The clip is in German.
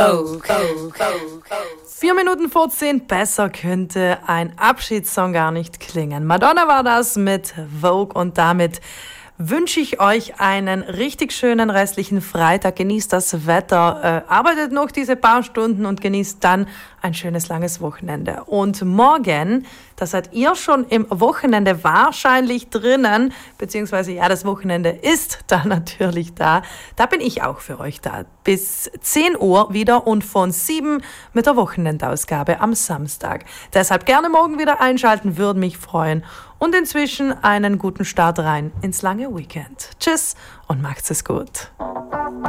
4 Minuten vor 10, besser könnte ein Abschiedssong gar nicht klingen. Madonna war das mit Vogue und damit wünsche ich euch einen richtig schönen restlichen Freitag. Genießt das Wetter, arbeitet noch diese paar Stunden und genießt dann ein schönes langes Wochenende. Und morgen, da seid ihr schon im Wochenende wahrscheinlich drinnen, beziehungsweise ja, das Wochenende ist da natürlich da. Da bin ich auch für euch da. Bis 10 Uhr wieder und von 7 mit der Wochenendausgabe am Samstag. Deshalb gerne morgen wieder einschalten, würde mich freuen. Und inzwischen einen guten Start rein ins lange Weekend. Tschüss und macht's es gut.